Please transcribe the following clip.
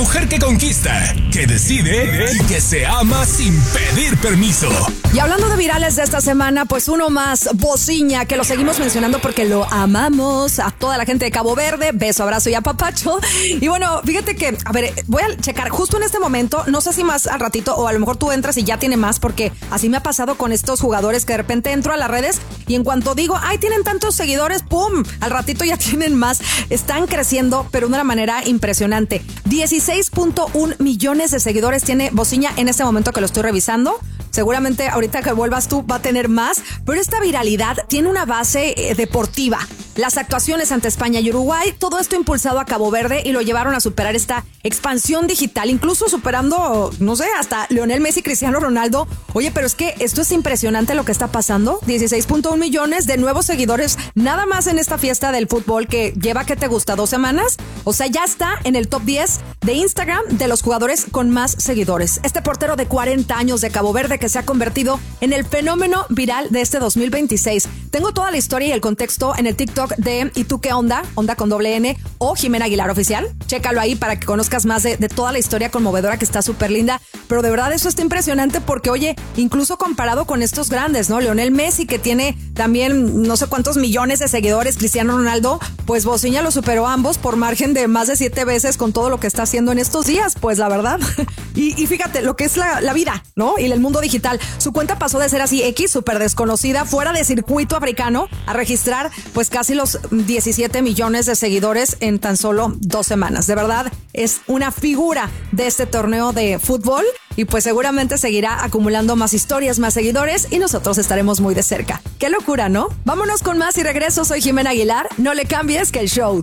mujer que conquista, que decide y que se ama sin pedir permiso. Y hablando de virales de esta semana, pues uno más, Bociña, que lo seguimos mencionando porque lo amamos. A toda la gente de Cabo Verde, beso, abrazo y apapacho. Y bueno, fíjate que, a ver, voy a checar justo en este momento, no sé si más al ratito o a lo mejor tú entras y ya tiene más, porque así me ha pasado con estos jugadores que de repente entro a las redes y en cuanto digo, ay, tienen tantos seguidores, ¡pum! Al ratito ya tienen más. Están creciendo, pero de una manera impresionante. 16.1 millones de seguidores tiene Bociña en este momento que lo estoy revisando. Seguramente ahorita que vuelvas tú va a tener más, pero esta viralidad tiene una base deportiva. Las actuaciones ante España y Uruguay, todo esto impulsado a Cabo Verde y lo llevaron a superar esta expansión digital, incluso superando, no sé, hasta Lionel Messi y Cristiano Ronaldo. Oye, pero es que esto es impresionante lo que está pasando. 16.1 millones de nuevos seguidores nada más en esta fiesta del fútbol que lleva, ¿qué te gusta? 2 semanas. O sea, ya está en el top 10 de Instagram de los jugadores con más seguidores. Este portero de 40 años de Cabo Verde que se ha convertido en el fenómeno viral de este 2026. Tengo toda la historia y el contexto en el TikTok de ¿Y tú qué onda? Onda con doble N o Jimena Aguilar Oficial. Chécalo ahí para que conozcas más de toda la historia conmovedora que está súper linda. Pero de verdad eso está impresionante porque, oye, incluso comparado con estos grandes, ¿no? Lionel Messi, que tiene también no sé cuántos millones de seguidores, Cristiano Ronaldo, pues Bociña lo superó a ambos por margen de más de 7 veces con todo lo que está haciendo en estos días, pues la verdad. Y fíjate, lo que es la vida, ¿no? Y el mundo digital. Su cuenta pasó de ser así X, súper desconocida, fuera de circuito africano, a registrar pues casi los 17 millones de seguidores en tan solo 2 semanas. De verdad, es una figura de este torneo de fútbol y pues seguramente seguirá acumulando más historias, más seguidores y nosotros estaremos muy de cerca. ¡Qué locura!, ¿no? Vámonos con más y regreso. Soy Jimena Aguilar. No le cambies que el show